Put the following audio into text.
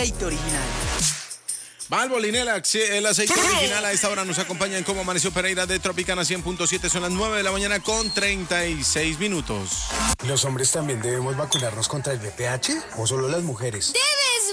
aceite original. Valvolinela, el aceite original. A esta hora nos acompaña en Cómo Amaneció Pereira de Tropicana 100.7. Son las 9 de la mañana con 36 minutos. ¿Los hombres también debemos vacunarnos contra el VPH o solo las mujeres? ¡Debes